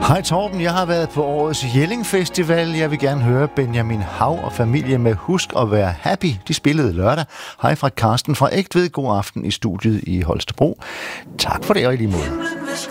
Hej Torben, jeg har været på årets Jelling Festival. Jeg vil gerne høre Benjamin Hav og familie med Husk at være happy. De spillede lørdag. Hej fra Karsten fra Ægtved. God aften i studiet i Holstebro. Tak for det, og i lige måde.